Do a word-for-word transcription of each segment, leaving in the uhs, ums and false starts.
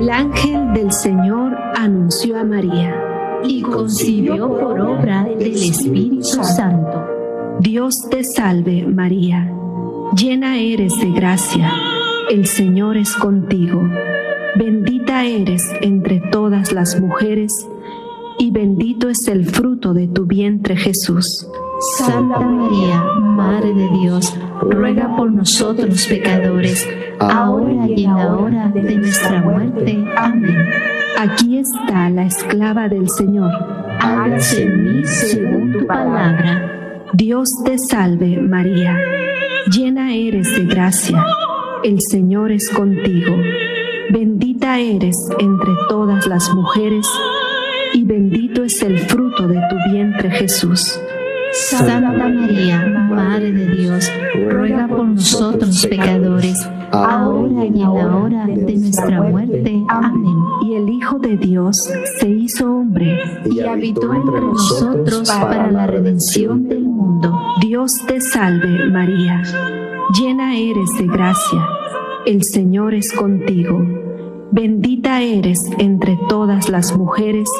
El ángel del Señor anunció a María, y concibió por obra del Espíritu Santo. Dios te salve, María, llena eres de gracia, el Señor es contigo. Bendita eres entre todas las mujeres, y bendito es el fruto de tu vientre, Jesús. Santa María, Madre de Dios, ruega por nosotros pecadores, ahora y en la hora de nuestra muerte. Amén. Aquí está la esclava del Señor. Hágase en mí según tu palabra. Dios te salve, María, llena eres de gracia, el Señor es contigo. Bendita eres entre todas las mujeres, y bendito es el fruto de tu vientre, Jesús. Santa María, Madre de Dios, ruega por nosotros pecadores, ahora y en la hora de nuestra muerte. Amén. Y el Hijo de Dios se hizo hombre y habitó entre nosotros para la redención del mundo. Dios te salve, María, llena eres de gracia, el Señor es contigo. Bendita eres entre todas las mujeres,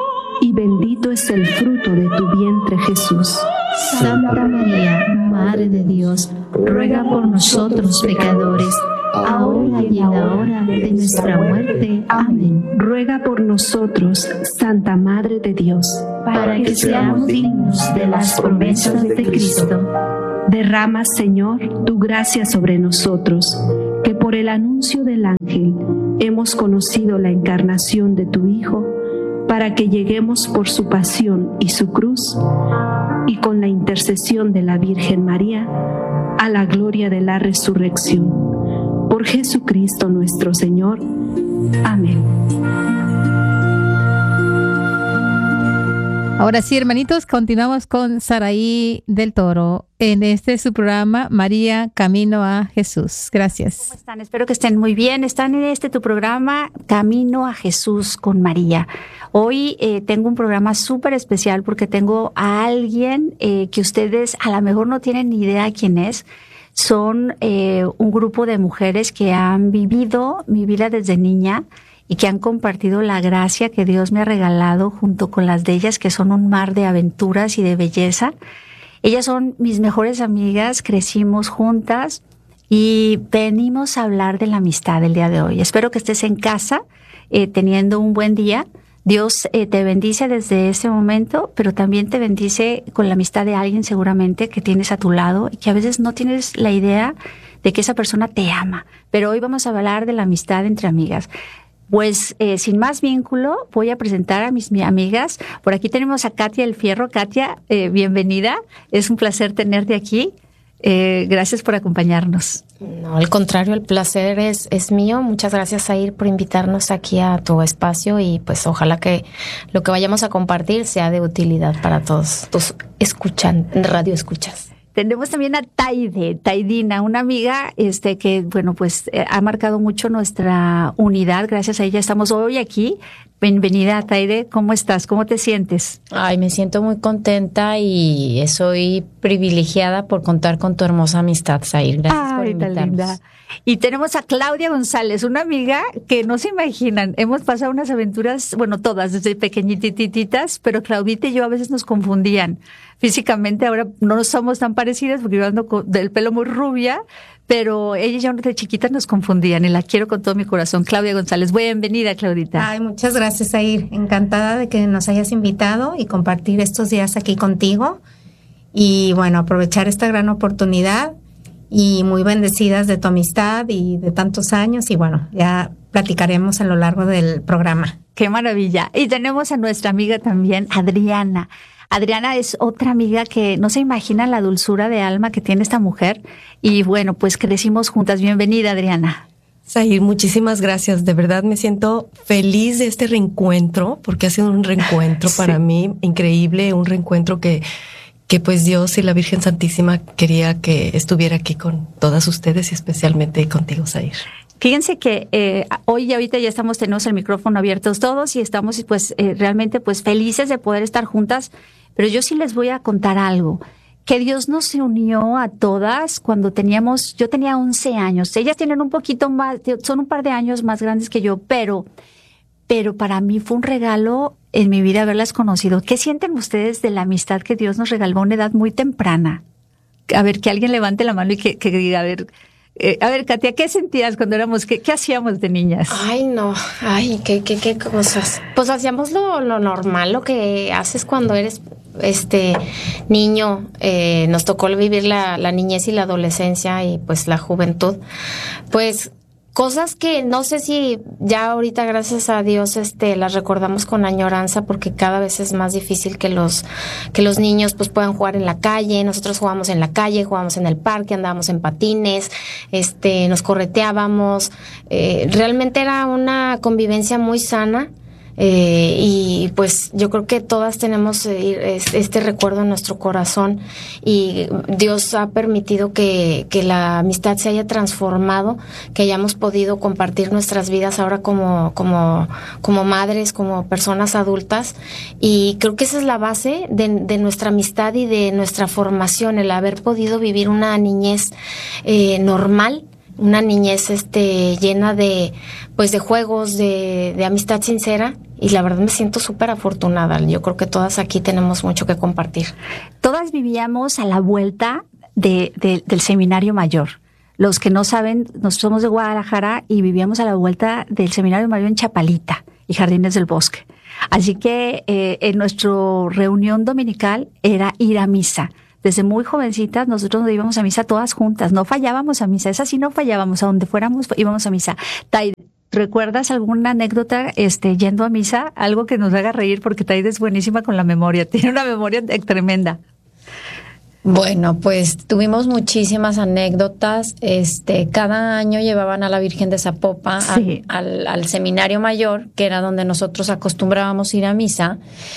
y bendito es el fruto de tu vientre, Jesús. Santa María, Madre de Dios, ruega por nosotros pecadores, ahora y en la hora de nuestra muerte. Amén. Ruega por nosotros, Santa Madre de Dios, para que seamos dignos de las promesas de Cristo. Derrama, Señor, tu gracia sobre nosotros, que por el anuncio del ángel hemos conocido la encarnación de tu Hijo, para que lleguemos por su pasión y su cruz, y con la intercesión de la Virgen María, a la gloria de la resurrección. Por Jesucristo nuestro Señor. Amén. Ahora sí, hermanitos, continuamos con Saraí del Toro en este su programa María Camino a Jesús. Gracias. ¿Cómo están? Espero que estén muy bien. Están en este tu programa Camino a Jesús con María. Hoy eh, tengo un programa súper especial porque tengo a alguien eh, que ustedes a lo mejor no tienen ni idea quién es. Son eh, un grupo de mujeres que han vivido mi vida desde niña y que han compartido la gracia que Dios me ha regalado junto con las de ellas, que son un mar de aventuras y de belleza. Ellas son mis mejores amigas, crecimos juntas y venimos a hablar de la amistad el día de hoy. Espero que estés en casa eh, teniendo un buen día. Dios eh, te bendice desde ese momento, pero también te bendice con la amistad de alguien seguramente que tienes a tu lado y que a veces no tienes la idea de que esa persona te ama. Pero hoy vamos a hablar de la amistad entre amigas. Pues eh, sin más vínculo, voy a presentar a mis, mis amigas. Por aquí tenemos a Katia El Fierro. Katia, eh, bienvenida. Es un placer tenerte aquí. Eh, gracias por acompañarnos. No, al contrario, el placer es, es mío. Muchas gracias, Zair, por invitarnos aquí a tu espacio y pues ojalá que lo que vayamos a compartir sea de utilidad para todos tus escuchan, radio escuchas. Tenemos también a Taide, Taidina, una amiga este que, bueno, pues eh, ha marcado mucho nuestra unidad. Gracias a ella estamos hoy aquí. Bienvenida, Taide. ¿Cómo estás? ¿Cómo te sientes? Ay, me siento muy contenta y soy privilegiada por contar con tu hermosa amistad, Zair. Gracias Ay, por invitarnos. Tan linda. Y tenemos a Claudia González, una amiga que no se imaginan. Hemos pasado unas aventuras, bueno, todas desde pequeñititas, pero Claudita y yo a veces nos confundían. Físicamente ahora no somos tan parecidas porque yo ando con, del pelo muy rubia, pero ella y yo de chiquitas nos confundían y la quiero con todo mi corazón. Claudia González, bienvenida, Claudita. Ay, muchas gracias, Zair. Encantada de que nos hayas invitado y compartir estos días aquí contigo. Y bueno, aprovechar esta gran oportunidad y muy bendecidas de tu amistad y de tantos años. Y bueno, ya platicaremos a lo largo del programa. Qué maravilla. Y tenemos a nuestra amiga también, Adriana. Adriana es otra amiga que no se imagina la dulzura de alma que tiene esta mujer. Y bueno, pues crecimos juntas. Bienvenida, Adriana. Zair, muchísimas gracias. De verdad me siento feliz de este reencuentro, porque ha sido un reencuentro sí. para mí increíble, un reencuentro que, que pues Dios y la Virgen Santísima quería que estuviera aquí con todas ustedes y especialmente contigo, Zair. Fíjense que eh, hoy y ahorita ya estamos, tenemos el micrófono abiertos todos y estamos pues eh, realmente pues felices de poder estar juntas, pero yo sí les voy a contar algo. que Dios nos unió a todas cuando teníamos, yo tenía once años. Ellas tienen un poquito más, son un par de años más grandes que yo, pero, pero para mí fue un regalo en mi vida haberlas conocido. ¿Qué sienten ustedes de la amistad que Dios nos regaló a una edad muy temprana? A ver, que alguien levante la mano y que, que diga, a ver, eh, a ver, Katia, ¿qué sentías cuando éramos, qué, qué hacíamos de niñas? Ay, no, ay, qué, qué, qué cosas. Pues hacíamos lo, lo normal, lo que haces cuando eres este niño. Eh, nos tocó vivir la, la niñez y la adolescencia y pues la juventud. Pues cosas que no sé si ya ahorita, gracias a Dios, este, las recordamos con añoranza, porque cada vez es más difícil que los, que los niños pues puedan jugar en la calle. Nosotros jugábamos en la calle, jugábamos en el parque, andábamos en patines, este, nos correteábamos. Eh, realmente era una convivencia muy sana. Eh, y pues yo creo que todas tenemos eh, este recuerdo en nuestro corazón, y Dios ha permitido que, que la amistad se haya transformado, que hayamos podido compartir nuestras vidas ahora como, como, como madres, como personas adultas, y creo que esa es la base de, de nuestra amistad y de nuestra formación, el haber podido vivir una niñez eh, normal, una niñez este llena de pues de juegos, de, de amistad sincera, y la verdad me siento súper afortunada. Yo creo que todas aquí tenemos mucho que compartir. Todas vivíamos a la vuelta de, de, del Seminario Mayor. Los que no saben, nosotros somos de Guadalajara y vivíamos a la vuelta del Seminario Mayor en Chapalita y Jardines del Bosque. Así que eh, en nuestra reunión dominical era ir a misa. Desde muy jovencitas nosotros nos íbamos a misa todas juntas, no fallábamos a misa, esa sí no fallábamos, a donde fuéramos íbamos a misa. Taide, ¿recuerdas alguna anécdota este, yendo a misa? Algo que nos haga reír, porque Taide es buenísima con la memoria, tiene una memoria tremenda. Bueno, pues tuvimos muchísimas anécdotas. Este, cada año llevaban a la Virgen de Zapopan sí. al, al, al Seminario Mayor, que era donde nosotros acostumbrábamos ir a misa.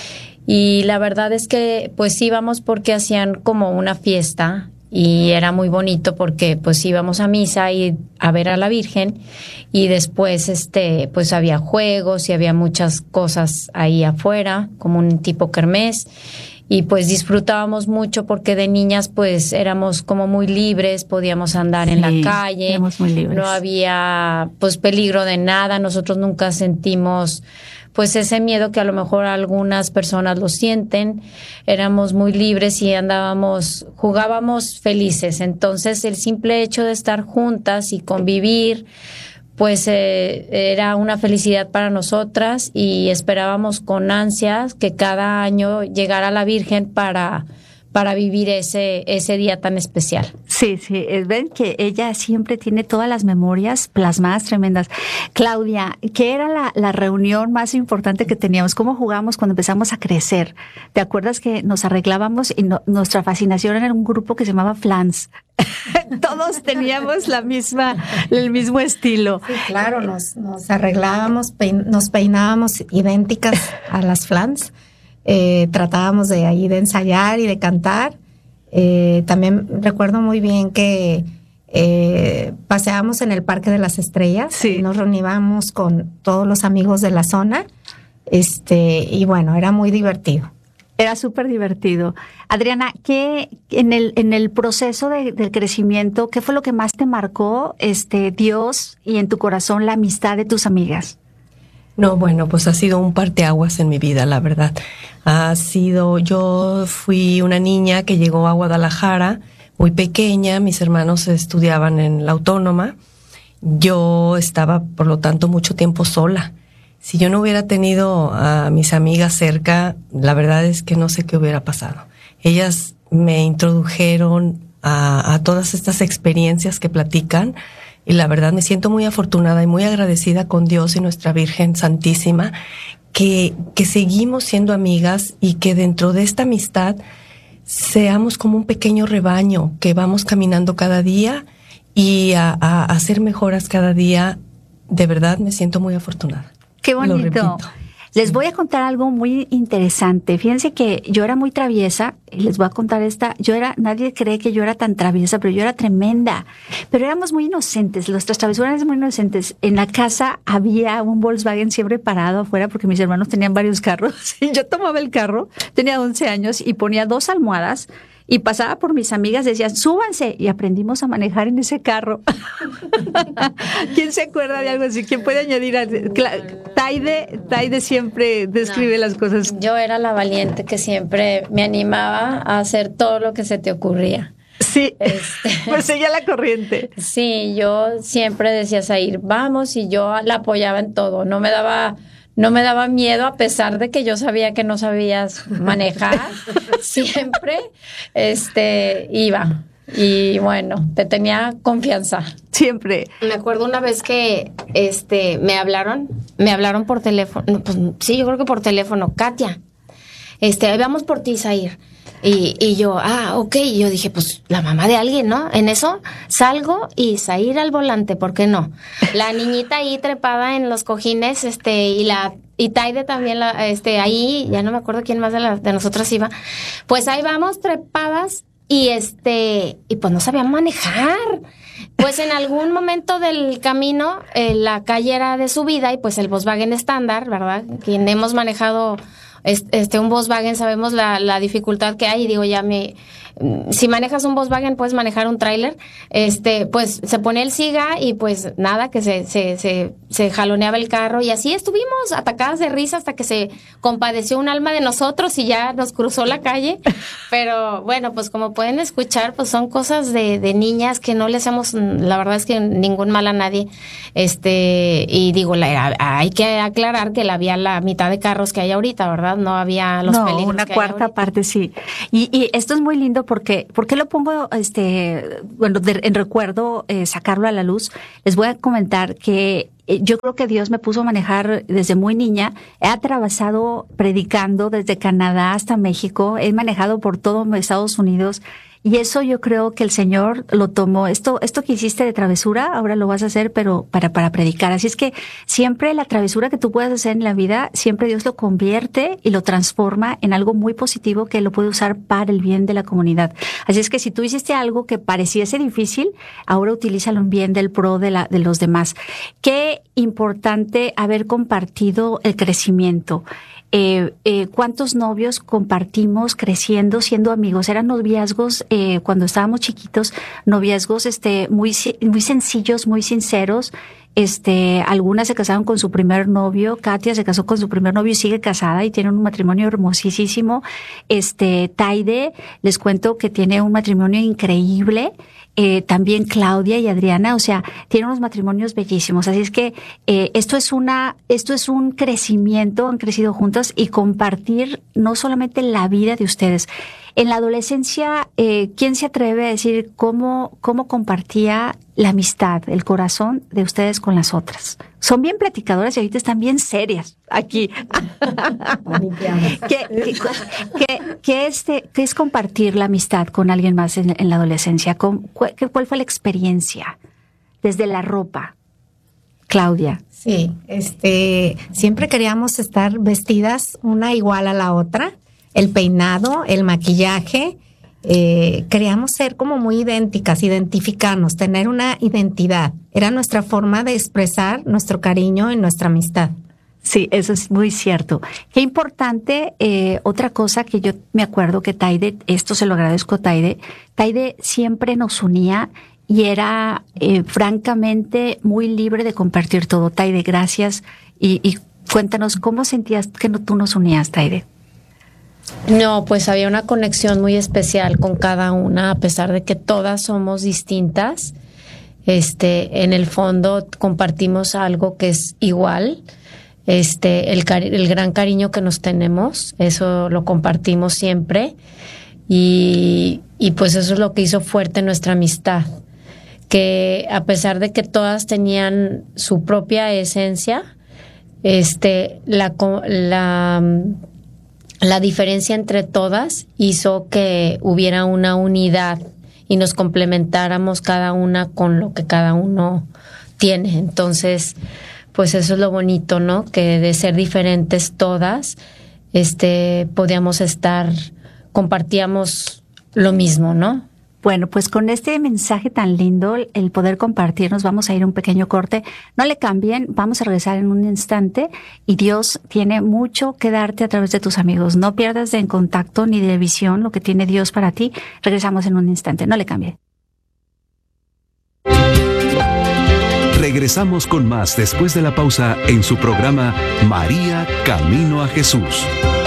Y la verdad es que pues íbamos porque hacían como una fiesta, y era muy bonito porque pues íbamos a misa y a ver a la Virgen, y después este pues había juegos y había muchas cosas ahí afuera, como un tipo kermés, y pues disfrutábamos mucho porque de niñas pues éramos como muy libres, podíamos andar sí, en la calle, éramos muy libres. No había pues peligro de nada, nosotros nunca sentimos pues ese miedo que a lo mejor algunas personas lo sienten. Éramos muy libres y andábamos, jugábamos felices. Entonces el simple hecho de estar juntas y convivir, pues eh, era una felicidad para nosotras, y esperábamos con ansias que cada año llegara la Virgen para para vivir ese ese día tan especial. Sí, sí, ven que ella siempre tiene todas las memorias plasmadas tremendas. Claudia, ¿qué era la, la reunión más importante que teníamos? ¿Cómo jugábamos cuando empezamos a crecer? ¿Te acuerdas que nos arreglábamos y no, nuestra fascinación era un grupo que se llamaba Flans? Todos teníamos la misma, el mismo estilo. Sí, claro, nos, nos arreglábamos, pein, nos peinábamos idénticas a las Flans. Eh, tratábamos de ahí de ensayar y de cantar. Eh, también recuerdo muy bien que eh, paseábamos en el Parque de las Estrellas. Sí. Nos reuníamos con todos los amigos de la zona. Este, y bueno, era muy divertido. Era súper divertido. Adriana, ¿qué en el en el proceso de, del crecimiento, qué fue lo que más te marcó este Dios y en tu corazón la amistad de tus amigas? No, bueno, pues ha sido un parteaguas en mi vida, la verdad. Ha sido, yo fui una niña que llegó a Guadalajara muy pequeña, mis hermanos estudiaban en la Autónoma, yo estaba, por lo tanto, mucho tiempo sola. Si yo no hubiera tenido a mis amigas cerca, la verdad es que no sé qué hubiera pasado. Ellas me introdujeron a, a todas estas experiencias que platican, y la verdad me siento muy afortunada y muy agradecida con Dios y nuestra Virgen Santísima, que, que seguimos siendo amigas, y que dentro de esta amistad seamos como un pequeño rebaño que vamos caminando cada día y a, a, a ser mejoras cada día. De verdad me siento muy afortunada. Qué bonito. Les voy a contar algo muy interesante. Fíjense que yo era muy traviesa, y les voy a contar esta. Yo era, nadie cree que yo era tan traviesa, pero yo era tremenda. Pero éramos muy inocentes, nuestras travesuras eran muy inocentes. En la casa había un Volkswagen siempre parado afuera, porque mis hermanos tenían varios carros. Y yo tomaba el carro, tenía once años, y ponía dos almohadas, y pasaba por mis amigas, decían, súbanse, y aprendimos a manejar en ese carro. ¿Quién se acuerda de algo así? ¿Quién puede añadir? A... Taide, Taide siempre describe no, las cosas. Yo era la valiente que siempre me animaba a hacer todo lo que se te ocurría. Sí, este, pues seguía la corriente. Sí, yo siempre decía, Zair, vamos, y yo la apoyaba en todo, no me daba... No me daba miedo, a pesar de que yo sabía que no sabías manejar. Siempre este, iba. Y bueno, te tenía confianza. Siempre. Me acuerdo una vez que este, me hablaron, me hablaron por teléfono. Pues, sí, yo creo que por teléfono. Katia, este, ahí vamos por ti, Zair. Y, y yo, ah, ok. Y yo dije, pues la mamá de alguien, ¿no? En eso salgo y Zair al volante, ¿por qué no? La niñita ahí trepada en los cojines, este, y la, y Taide también, la, este, ahí, ya no me acuerdo quién más de, la, de nosotras iba. Pues ahí vamos trepadas y este, y pues no sabían manejar. Pues en algún momento del camino, eh, la calle era de subida y pues el Volkswagen estándar, ¿verdad? Quien hemos manejado este un Volkswagen sabemos la, la dificultad que hay, y digo, ya me, si manejas un Volkswagen puedes manejar un tráiler, este, pues se pone el siga y pues nada, que se, se, se, se jaloneaba el carro, y así estuvimos atacadas de risa hasta que se compadeció un alma de nosotros y ya nos cruzó la calle. Pero bueno, pues como pueden escuchar, pues son cosas de, de niñas que no le hacemos, la verdad es que ningún mal a nadie, este, y digo, la, hay que aclarar que la había la mitad de carros que hay ahorita, ¿verdad? No había los no, peligros una que cuarta hay parte, sí. Y, y esto es muy lindo porque, ¿por qué lo pongo, este, bueno, de, en recuerdo, eh, sacarlo a la luz? Les voy a comentar que eh, yo creo que Dios me puso a manejar desde muy niña. He atravesado predicando desde Canadá hasta México. He manejado por todo Estados Unidos. Y eso yo creo que el Señor lo tomó. Esto, esto que hiciste de travesura, ahora lo vas a hacer, pero para, para predicar. Así es que siempre la travesura que tú puedas hacer en la vida, siempre Dios lo convierte y lo transforma en algo muy positivo que lo puede usar para el bien de la comunidad. Así es que si tú hiciste algo que pareciese difícil, ahora utilízalo en bien del pro de la, de los demás. Qué importante haber compartido el crecimiento. Eh, eh, ¿Cuántos novios compartimos creciendo, siendo amigos? Eran noviazgos eh, cuando estábamos chiquitos, noviazgos este muy muy sencillos, muy sinceros. Este, algunas se casaron con su primer novio. Katia se casó con su primer novio y sigue casada y tiene un matrimonio hermosísimo. Este, Taide, les cuento que tiene un matrimonio increíble. Eh, también Claudia y Adriana, o sea, tienen unos matrimonios bellísimos. Así es que eh, esto es una, esto es un crecimiento, han crecido juntas y compartir no solamente la vida de ustedes. En la adolescencia, eh, ¿quién se atreve a decir cómo, cómo compartía la amistad, el corazón de ustedes con las otras? Son bien platicadoras y ahorita están bien serias aquí. ¿Qué, qué, qué, qué, este, ¿Qué es compartir la amistad con alguien más en, en la adolescencia? ¿Cuál, ¿Cuál fue la experiencia desde la ropa? Claudia. Sí, este, siempre queríamos estar vestidas una igual a la otra. El peinado, el maquillaje, eh, queríamos ser como muy idénticas, identificarnos, tener una identidad. Era nuestra forma de expresar nuestro cariño y nuestra amistad. Sí, eso es muy cierto. Qué importante, eh, otra cosa que yo me acuerdo que Taide, esto se lo agradezco a Taide, Taide siempre nos unía y era eh, francamente muy libre de compartir todo. Taide, gracias. Y, y cuéntanos, ¿cómo sentías que no, tú nos unías, Taide? No, pues había una conexión muy especial con cada una, a pesar de que todas somos distintas. Este, en el fondo compartimos algo que es igual. Este, el, cari- el gran cariño que nos tenemos, eso lo compartimos siempre. Y, y pues eso es lo que hizo fuerte nuestra amistad. Que a pesar de que todas tenían su propia esencia, este, la, la La diferencia entre todas hizo que hubiera una unidad y nos complementáramos cada una con lo que cada uno tiene. Entonces, pues eso es lo bonito, ¿no? Que de ser diferentes todas, este, podíamos estar, compartíamos lo mismo, ¿no? Bueno, pues con este mensaje tan lindo, el poder compartirnos, vamos a ir a un pequeño corte. No le cambien, vamos a regresar en un instante y Dios tiene mucho que darte a través de tus amigos. No pierdas de en contacto ni de visión lo que tiene Dios para ti. Regresamos en un instante, no le cambien. Regresamos con más después de la pausa en su programa María Camino a Jesús.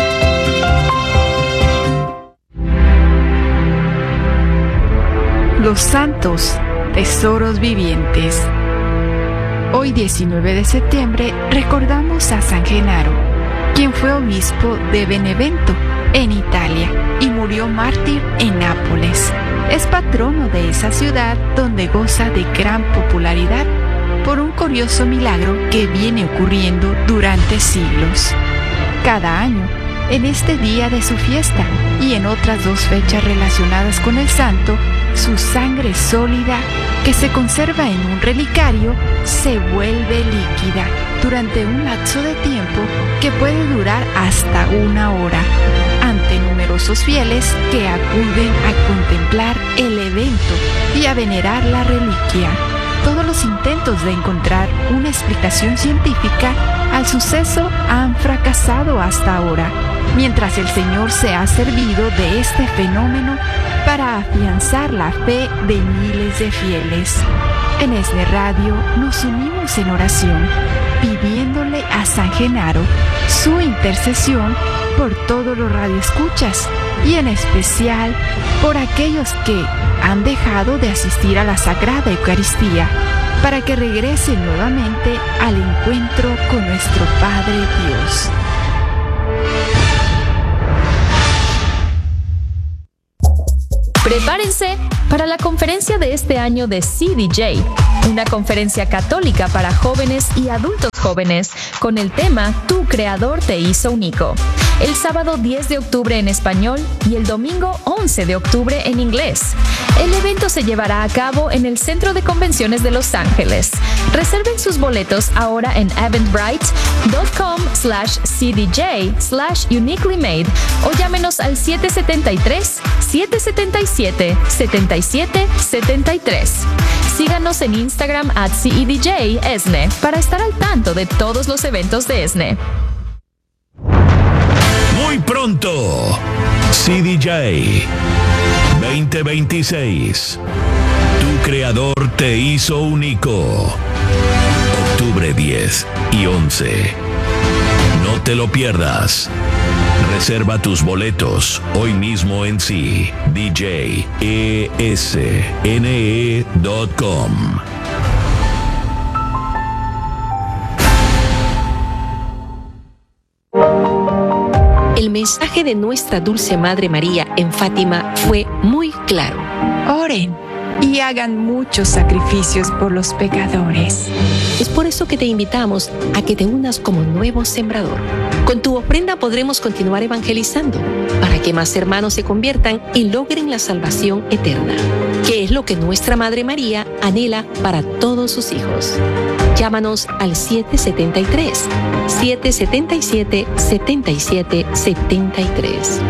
Los santos, tesoros vivientes. Hoy diecinueve de septiembre recordamos a San Genaro, quien fue obispo de Benevento, en Italia, y murió mártir en Nápoles. Es patrono de esa ciudad donde goza de gran popularidad por un curioso milagro que viene ocurriendo durante siglos. Cada año, en este día de su fiesta y en otras dos fechas relacionadas con el santo, su sangre sólida, que se conserva en un relicario, se vuelve líquida durante un lapso de tiempo que puede durar hasta una hora, ante numerosos fieles que acuden a contemplar el evento y a venerar la reliquia. Todos los intentos de encontrar una explicación científica al suceso han fracasado hasta ahora, mientras el Señor se ha servido de este fenómeno para afianzar la fe de miles de fieles. En ESNE Radio nos unimos en oración, pidiéndole a San Genaro su intercesión por todos los radioescuchas y en especial por aquellos que han dejado de asistir a la Sagrada Eucaristía, para que regresen nuevamente al encuentro con nuestro Padre Dios. Prepárense para la conferencia de este año de C D J, una conferencia católica para jóvenes y adultos jóvenes con el tema Tu Creador te hizo único. El sábado diez de octubre en español y el domingo once de octubre en inglés. El evento se llevará a cabo en el Centro de Convenciones de Los Ángeles. Reserven sus boletos ahora en eventbrite.com slash cdj slash uniquely made o llámenos al siete siete tres, siete siete siete, siete siete siete tres. Síganos en Instagram at C E D J ESNE para estar al tanto de todos los eventos de ESNE. Muy pronto, C D J veinte veintiséis. Tu creador te hizo único. Octubre diez y once. No te lo pierdas. Reserva tus boletos hoy mismo en c d j e s n e punto com. El mensaje de nuestra Dulce Madre María en Fátima fue muy claro. Oren y hagan muchos sacrificios por los pecadores. Es por eso que te invitamos a que te unas como nuevo sembrador. Con tu ofrenda podremos continuar evangelizando para que más hermanos se conviertan y logren la salvación eterna, que es lo que nuestra Madre María anhela para todos sus hijos. Llámanos al siete siete tres, siete siete siete, siete siete siete tres.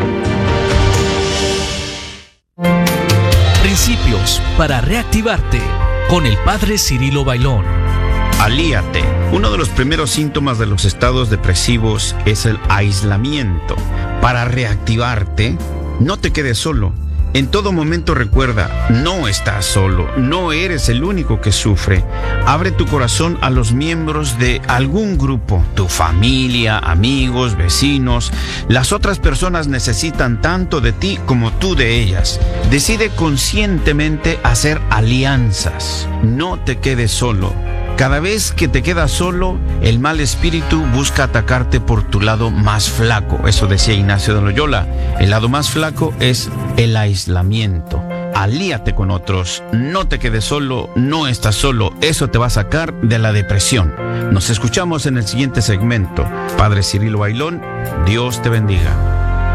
Principios para reactivarte con el Padre Cirilo Bailón. Alíate. Uno de los primeros síntomas de los estados depresivos es el aislamiento. Para reactivarte, no te quedes solo. En todo momento recuerda, no estás solo, no eres el único que sufre. Abre tu corazón a los miembros de algún grupo, tu familia, amigos, vecinos. Las otras personas necesitan tanto de ti como tú de ellas. Decide conscientemente hacer alianzas. No te quedes solo. Cada vez que te quedas solo, el mal espíritu busca atacarte por tu lado más flaco. Eso decía Ignacio de Loyola. El lado más flaco es el aislamiento. Alíate con otros. No te quedes solo, no estás solo. Eso te va a sacar de la depresión. Nos escuchamos en el siguiente segmento. Padre Cirilo Bailón, Dios te bendiga.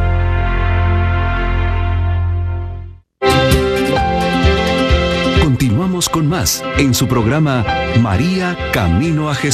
Continuamos con más en su programa María Camino a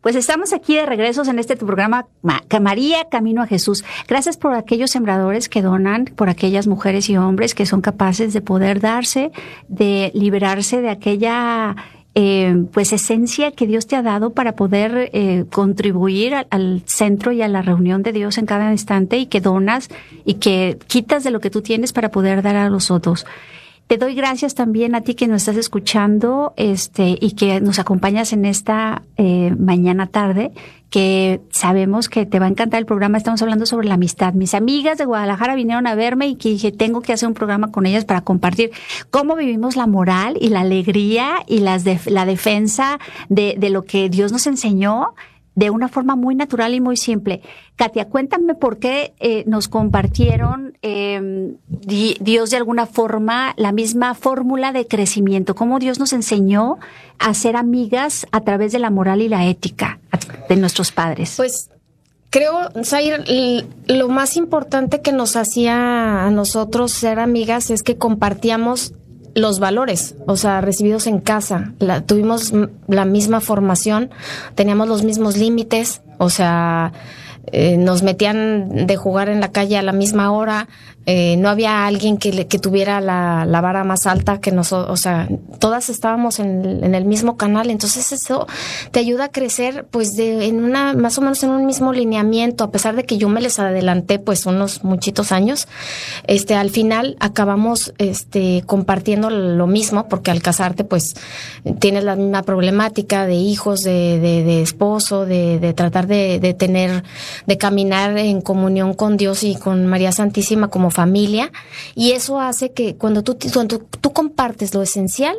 Pues estamos aquí de regresos en este tu programa María, Camino a Jesús. Gracias por aquellos sembradores que donan, por aquellas mujeres y hombres que son capaces de poder darse, de liberarse de aquella eh, pues esencia que Dios te ha dado para poder eh, contribuir al, al centro y a la reunión de Dios en cada instante, y que donas y que quitas de lo que tú tienes para poder dar a los otros. Te doy gracias también a ti que nos estás escuchando, este, y que nos acompañas en esta eh, mañana tarde, que sabemos que te va a encantar el programa. Estamos hablando sobre la amistad. Mis amigas de Guadalajara vinieron a verme y que dije, tengo que hacer un programa con ellas para compartir cómo vivimos la moral y la alegría y las de, la defensa de, de lo que Dios nos enseñó de una forma muy natural y muy simple. Katia, cuéntame por qué eh, nos compartieron eh, di, Dios de alguna forma la misma fórmula de crecimiento, cómo Dios nos enseñó a ser amigas a través de la moral y la ética de nuestros padres. Pues creo, Zair, lo más importante que nos hacía a nosotros ser amigas es que compartíamos los valores, o sea, recibidos en casa. La, tuvimos la misma formación, teníamos los mismos límites, o sea, eh, nos metían de jugar en la calle a la misma hora, eh, no había alguien que, le, que tuviera la, la vara más alta que nosotros, o sea, todas estábamos en, en el mismo canal. Entonces eso te ayuda a crecer, pues, de, en una, más o menos en un mismo lineamiento, a pesar de que yo me les adelanté, pues, unos muchitos años. Este, al final acabamos, este, compartiendo lo mismo, porque al casarte, pues, tienes la misma problemática de hijos, de, de, de esposo, de, de tratar de, de tener, de caminar en comunión con Dios y con María Santísima como familia, y eso hace que cuando tú, cuando tú compartes lo esencial,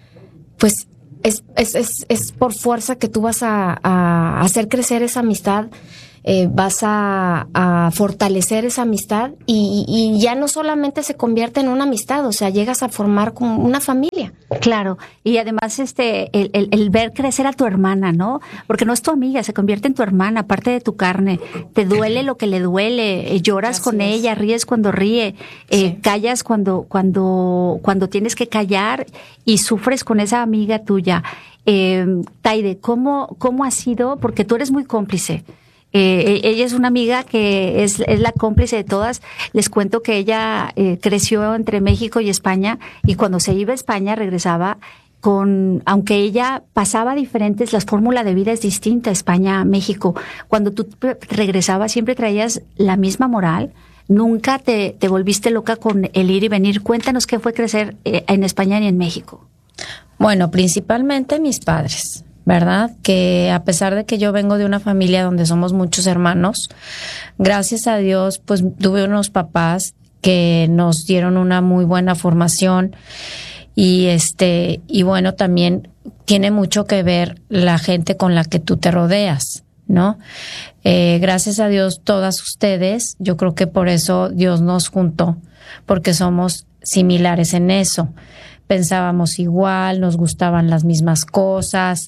pues es, es, es, es por fuerza que tú vas a, a hacer crecer esa amistad, eh, vas a, a fortalecer esa amistad, y, y ya no solamente se convierte en una amistad, o sea, llegas a formar como una familia. Claro, y además este el, el, el ver crecer a tu hermana, ¿no? Porque no es tu amiga, se convierte en tu hermana, parte de tu carne. Te duele lo que le duele, eh, lloras Así con es. ella, ríes cuando ríe, eh, sí. callas cuando cuando cuando tienes que callar, y sufres con esa amiga tuya. Eh, Taide, ¿cómo cómo ha sido? Porque tú eres muy cómplice. Eh, ella es una amiga que es, es la cómplice de todas. Les cuento que ella eh, creció entre México y España, y cuando se iba a España regresaba con, aunque ella pasaba diferentes, la fórmula de vida es distinta, España, México. Cuando tú regresabas siempre traías la misma moral. Nunca te, te volviste loca con el ir y venir. Cuéntanos qué fue crecer eh, en España y en México. Bueno, principalmente mis padres, ¿verdad? Que a pesar de que yo vengo de una familia donde somos muchos hermanos, gracias a Dios, pues tuve unos papás que nos dieron una muy buena formación, y este, y bueno, también tiene mucho que ver la gente con la que tú te rodeas, ¿no? Eh, gracias a Dios, todas ustedes, yo creo que por eso Dios nos juntó, porque somos similares en eso. Pensábamos igual, nos gustaban las mismas cosas,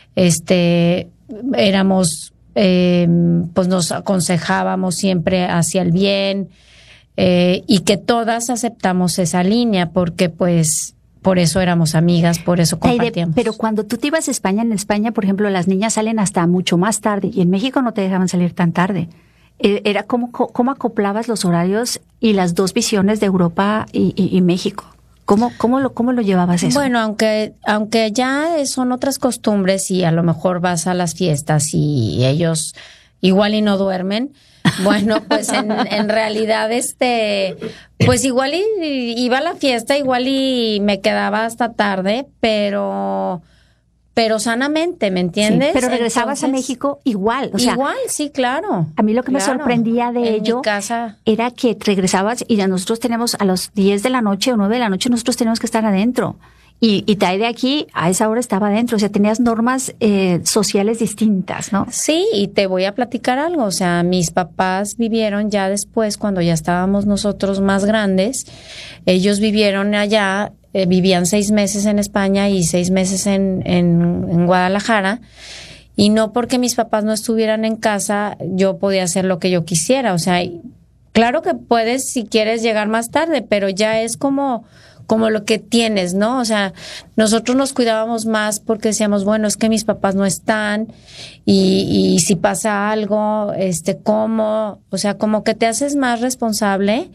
este, éramos, eh, pues nos aconsejábamos siempre hacia el bien, eh, y que todas aceptamos esa línea, porque pues por eso éramos amigas, por eso compartíamos. Pero cuando tú te ibas a España, en España, por ejemplo, las niñas salen hasta mucho más tarde, y en México no te dejaban salir tan tarde. Era como, cómo acoplabas los horarios y las dos visiones de Europa y, y, y México. ¿Cómo, cómo, lo, ¿Cómo lo llevabas eso? Bueno, aunque aunque ya son otras costumbres, y a lo mejor vas a las fiestas y ellos igual y no duermen, bueno, pues en, en realidad, este, pues igual y, iba a la fiesta, igual y me quedaba hasta tarde, pero... pero sanamente, ¿me entiendes? Sí, pero regresabas Entonces, a México igual. O sea, igual, sí, claro. A mí lo que claro. me sorprendía de en ello mi casa. era que regresabas y ya nosotros tenemos a las diez de la noche o nueve de la noche, nosotros tenemos que estar adentro. Y, y Taide aquí a esa hora estaba adentro. O sea, tenías normas eh, sociales distintas, ¿no? Sí, y te voy a platicar algo. O sea, mis papás vivieron ya después, cuando ya estábamos nosotros más grandes. Ellos vivieron allá. Eh, vivían seis meses en España y seis meses en, en, en Guadalajara, y no porque mis papás no estuvieran en casa yo podía hacer lo que yo quisiera. O sea, claro que puedes si quieres llegar más tarde, pero ya es como como lo que tienes, ¿no? O sea, nosotros nos cuidábamos más porque decíamos, bueno, es que mis papás no están y, y si pasa algo, este, ¿cómo? O sea, como que te haces más responsable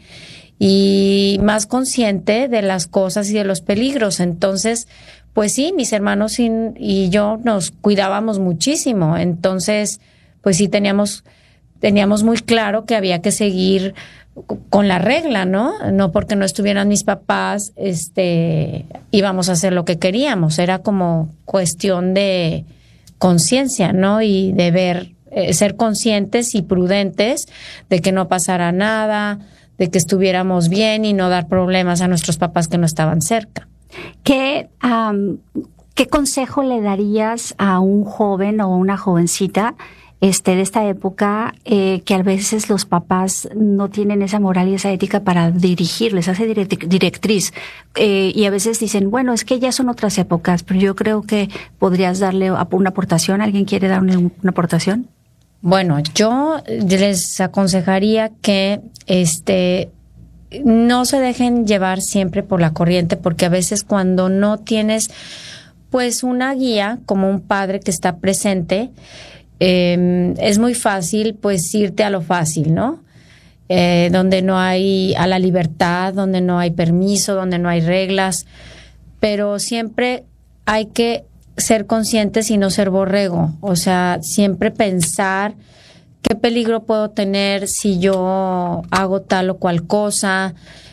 y más consciente de las cosas y de los peligros. Entonces, pues sí, mis hermanos y, y yo nos cuidábamos muchísimo. Entonces, pues sí teníamos, teníamos muy claro que había que seguir con la regla, ¿no? No porque no estuvieran mis papás, este, íbamos a hacer lo que queríamos. Era como cuestión de conciencia, ¿no? Y de ver, eh, ser conscientes y prudentes de que no pasara nada, de que estuviéramos bien y no dar problemas a nuestros papás que no estaban cerca. ¿Qué, um, ¿Qué consejo le darías a un joven o una jovencita este, de esta época eh, que a veces los papás no tienen esa moral y esa ética para dirigirles, hace direct- directriz eh, y a veces dicen, bueno, es que ya son otras épocas, pero yo creo que podrías darle una aportación? ¿Alguien quiere darle una aportación? Bueno, yo les aconsejaría que este no se dejen llevar siempre por la corriente, porque a veces cuando no tienes pues una guía como un padre que está presente, eh, es muy fácil pues irte a lo fácil, ¿no? Eh, donde no hay a la libertad, donde no hay permiso, donde no hay reglas, pero siempre hay que ser conscientes y no ser borrego, o sea, siempre pensar qué peligro puedo tener si yo hago tal o cual cosa,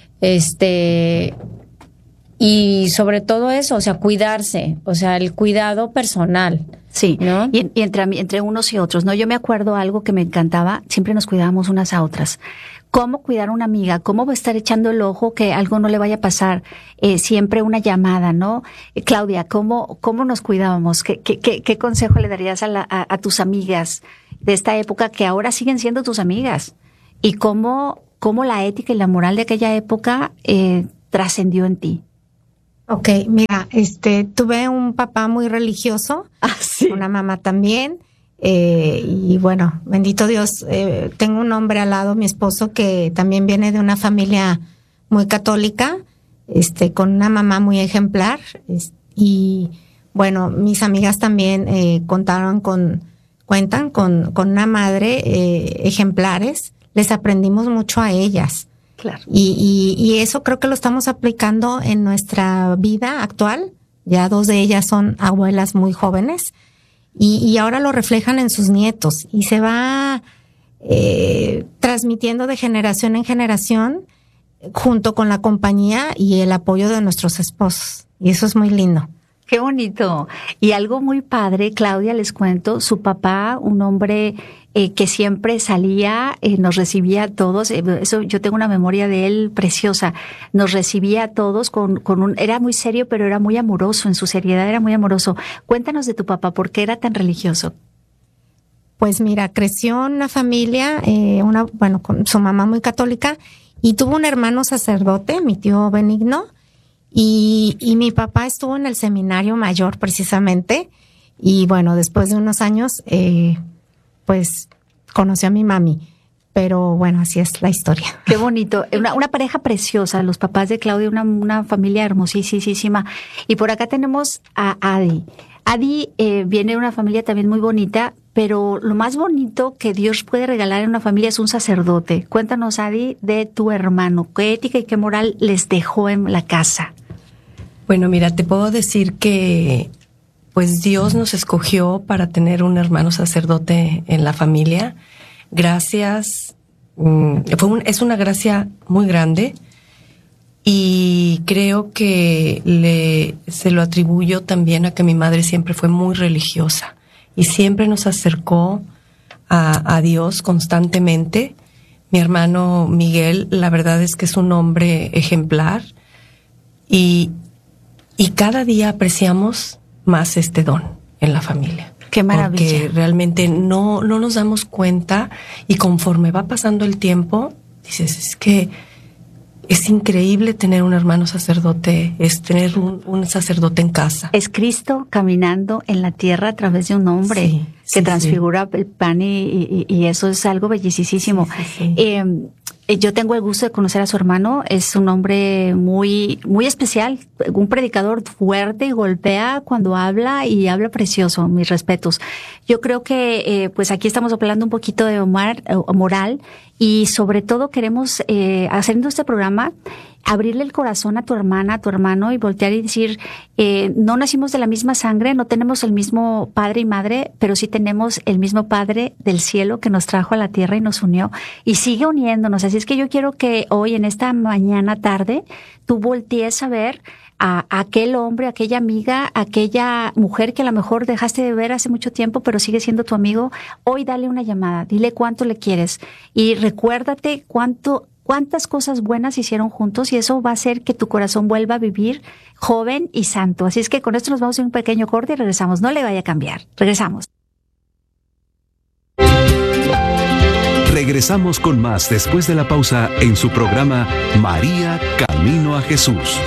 este, y sobre todo eso, o sea, cuidarse, o sea, el cuidado personal. Sí, ¿no? y, y entre, entre unos y otros, ¿no? Yo me acuerdo algo que me encantaba, siempre nos cuidábamos unas a otras. Cómo cuidar a una amiga, cómo va a estar echando el ojo que algo no le vaya a pasar, eh, siempre una llamada, ¿no? Eh, Claudia, ¿cómo, cómo nos cuidábamos? ¿Qué, qué, qué, qué consejo le darías a, la, a, a tus amigas de esta época que ahora siguen siendo tus amigas? Y cómo, cómo la ética y la moral de aquella época eh, trascendió en ti. Ok, mira, este, tuve un papá muy religioso, ah, sí. una mamá también. Eh, y bueno, bendito Dios, eh, tengo un hombre al lado, mi esposo, que también viene de una familia muy católica, este, con una mamá muy ejemplar. Es, y bueno, mis amigas también eh, contaron con, cuentan con, con una madre eh, ejemplares. Les aprendimos mucho a ellas. Claro. Y, y, y eso creo que lo estamos aplicando en nuestra vida actual. Ya dos de ellas son abuelas muy jóvenes. Y, y ahora lo reflejan en sus nietos y se va eh, transmitiendo de generación en generación junto con la compañía y el apoyo de nuestros esposos. Y eso es muy lindo. Qué bonito. Y algo muy padre, Claudia, les cuento, su papá, un hombre eh, que siempre salía, eh, nos recibía a todos, eh, eso yo tengo una memoria de él preciosa, nos recibía a todos con, con un, era muy serio, pero era muy amoroso, en su seriedad era muy amoroso. Cuéntanos de tu papá, ¿por qué era tan religioso? Pues mira, creció en una familia, eh, una, bueno, con su mamá muy católica, y tuvo un hermano sacerdote, mi tío Benigno. Y, y mi papá estuvo en el seminario mayor precisamente y bueno, después de unos años, eh, pues conoció a mi mami. Pero bueno, así es la historia. Qué bonito. Una, una pareja preciosa, los papás de Claudia, una, una familia hermosísima. Y por acá tenemos a Adi. Adi eh, viene de una familia también muy bonita, pero lo más bonito que Dios puede regalar en una familia es un sacerdote. Cuéntanos, Adi, de tu hermano. ¿Qué ética y qué moral les dejó en la casa? Bueno, mira, te puedo decir que pues Dios nos escogió para tener un hermano sacerdote en la familia. Gracias, fue un, es una gracia muy grande y creo que le, se lo atribuyo también a que mi madre siempre fue muy religiosa y siempre nos acercó a, a Dios constantemente. Mi hermano Miguel, la verdad es que es un hombre ejemplar y Y cada día apreciamos más este don en la familia. Qué maravilla. Porque realmente no, no nos damos cuenta y conforme va pasando el tiempo, dices, es que es increíble tener un hermano sacerdote, es tener un, un sacerdote en casa. Es Cristo caminando en la tierra a través de un hombre sí, que sí, transfigura sí. el pan y, y, y eso es algo bellísimo. Sí, sí, sí. Eh, Yo tengo el gusto de conocer a su hermano. Es un hombre muy, muy especial, un predicador fuerte y golpea cuando habla y habla precioso. Mis respetos. Yo creo que, eh, pues aquí estamos hablando un poquito de Omar, eh, moral y sobre todo queremos, eh, haciendo este programa, abrirle el corazón a tu hermana, a tu hermano y voltear y decir, eh, no nacimos de la misma sangre, no tenemos el mismo padre y madre, pero sí tenemos el mismo Padre del cielo que nos trajo a la tierra y nos unió y sigue uniéndonos. Así es que yo quiero que hoy, en esta mañana tarde, tú voltees a ver a aquel hombre, a aquella amiga, a aquella mujer que a lo mejor dejaste de ver hace mucho tiempo, pero sigue siendo tu amigo. Hoy dale una llamada, dile cuánto le quieres y recuérdate cuánto cuántas cosas buenas hicieron juntos y eso va a hacer que tu corazón vuelva a vivir joven y santo. Así es que con esto nos vamos a un pequeño corte y regresamos. No le vaya a cambiar. Regresamos. Regresamos con más después de la pausa en su programa María Camino a Jesús.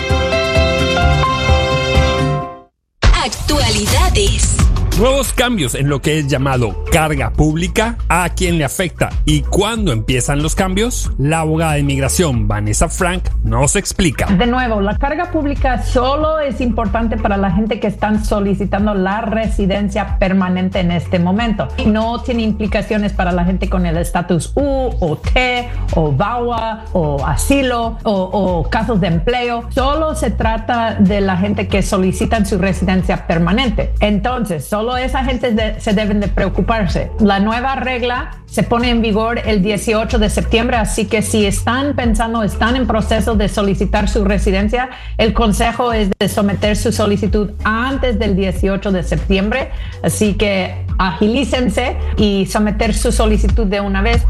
Actualidades. Nuevos cambios en lo que es llamado carga pública, a quién le afecta y cuándo empiezan los cambios. La abogada de inmigración Vanessa Frank nos explica. De nuevo, la carga pública solo es importante para la gente que están solicitando la residencia permanente en este momento. No tiene implicaciones para la gente con el estatus U o T o V A W A o asilo o, o casos de empleo. Solo se trata de la gente que solicitan su residencia permanente. Entonces, solo esa gente de, se deben de preocuparse. La nueva regla se pone en vigor el dieciocho de septiembre, así que si están pensando, están en proceso de solicitar su residencia, el consejo es de someter su solicitud antes del dieciocho de septiembre, así que agilícense y someter su solicitud de una vez.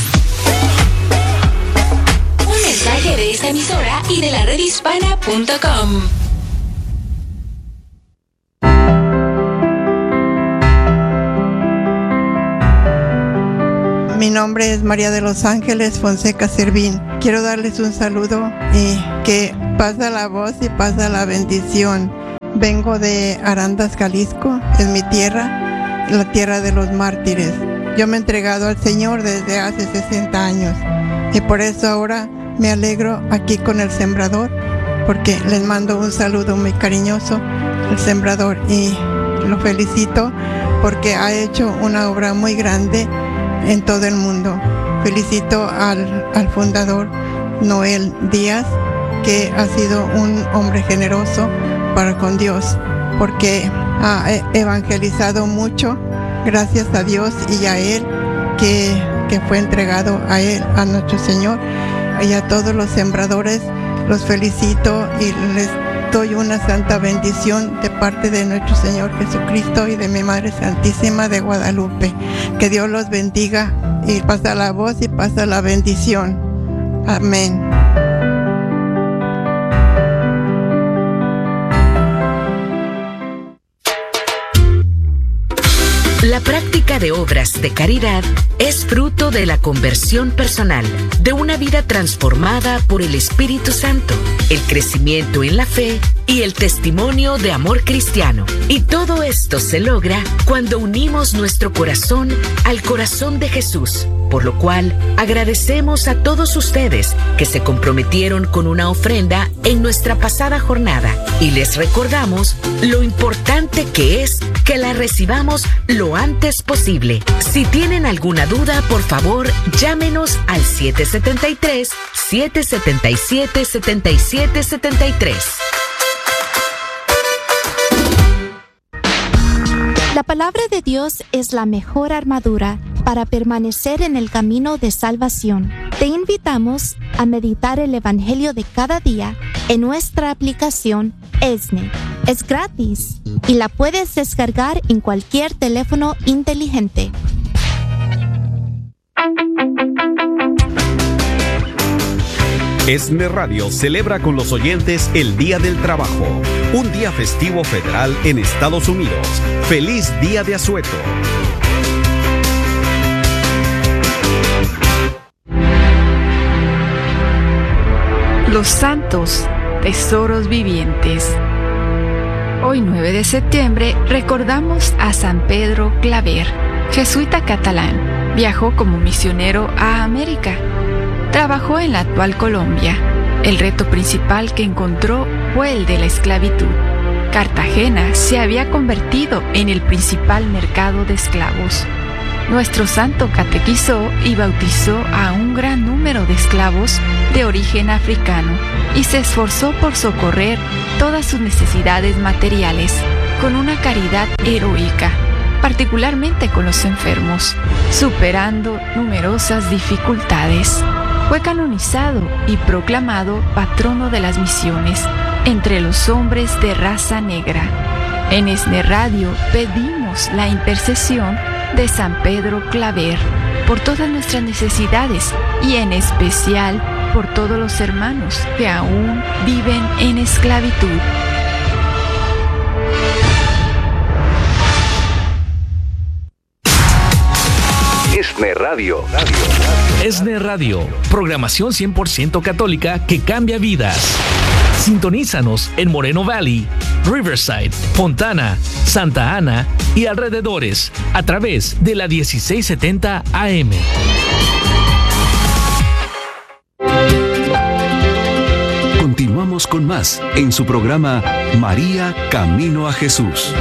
Un mensaje de esta emisora y de la red hispana punto com. Mi nombre es María de los Ángeles Fonseca Servín. Quiero darles un saludo y que pasa la voz y pasa la bendición. Vengo de Arandas, Jalisco, es mi tierra, la tierra de los mártires. Yo me he entregado al Señor desde hace sesenta años y por eso ahora me alegro aquí con el Sembrador, porque les mando un saludo muy cariñoso al Sembrador y lo felicito porque ha hecho una obra muy grande en todo el mundo. Felicito al, al fundador Noel Díaz, que ha sido un hombre generoso para con Dios, porque ha evangelizado mucho, gracias a Dios y a él, que, que fue entregado a él, a nuestro Señor. Y a todos los sembradores los felicito y les doy una santa bendición de parte de nuestro Señor Jesucristo y de mi Madre Santísima de Guadalupe. Que Dios los bendiga y pasa la voz y pasa la bendición. Amén. La práctica de obras de caridad es fruto de la conversión personal, de una vida transformada por el Espíritu Santo, el crecimiento en la fe y el testimonio de amor cristiano. Y todo esto se logra cuando unimos nuestro corazón al corazón de Jesús, por lo cual agradecemos a todos ustedes que se comprometieron con una ofrenda en nuestra pasada jornada y les recordamos lo importante que es que la recibamos lo antes posible. Si tienen alguna duda, por favor, llámenos al siete siete tres, siete siete siete, siete siete siete tres. La palabra de Dios es la mejor armadura para permanecer en el camino de salvación. Te invitamos a meditar el Evangelio de cada día en nuestra aplicación E S N E. Es gratis y la puedes descargar en cualquier teléfono inteligente. E S N E Radio celebra con los oyentes el Día del Trabajo, un día festivo federal en Estados Unidos. ¡Feliz Día de Asueto! Los santos tesoros vivientes. Hoy, nueve de septiembre, recordamos a San Pedro Claver, jesuita catalán. Viajó como misionero a América. Trabajó en la actual Colombia. El reto principal que encontró fue el de la esclavitud. Cartagena se había convertido en el principal mercado de esclavos. Nuestro santo catequizó y bautizó a un gran número de esclavos de origen africano y se esforzó por socorrer todas sus necesidades materiales con una caridad heroica, particularmente con los enfermos, superando numerosas dificultades. Fue canonizado y proclamado patrono de las misiones entre los hombres de raza negra. En ESNE Radio pedimos la intercesión de San Pedro Claver por todas nuestras necesidades y en especial por todos los hermanos que aún viven en esclavitud. ESNE Radio. ESNE Radio, programación cien por ciento católica que cambia vidas. Sintonízanos en Moreno Valley, Riverside, Fontana, Santa Ana y alrededores a través de la dieciséis setenta A M. Continuamos con más en su programa María Camino a Jesús.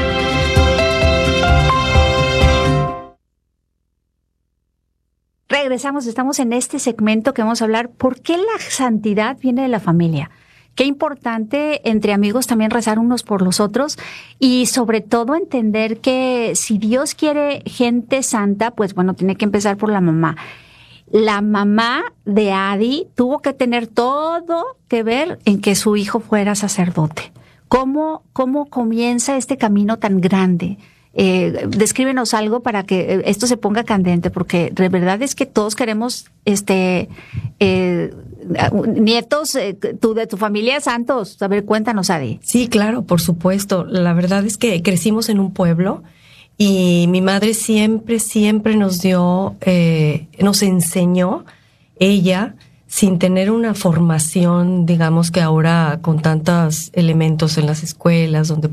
Regresamos, estamos en este segmento que vamos a hablar por qué la santidad viene de la familia. Qué importante entre amigos también rezar unos por los otros y sobre todo entender que si Dios quiere gente santa, pues bueno, tiene que empezar por la mamá. La mamá de Adi tuvo que tener todo que ver en que su hijo fuera sacerdote. ¿Cómo, cómo comienza este camino tan grande? Eh, descríbenos algo para que esto se ponga candente, porque de verdad es que todos queremos este eh, nietos eh, tú, de tu familia santos. A ver, cuéntanos, Adi. Sí, claro, por supuesto. La verdad es que crecimos en un pueblo y mi madre siempre, siempre nos dio, eh, nos enseñó, ella, sin tener una formación, digamos que ahora con tantos elementos en las escuelas, donde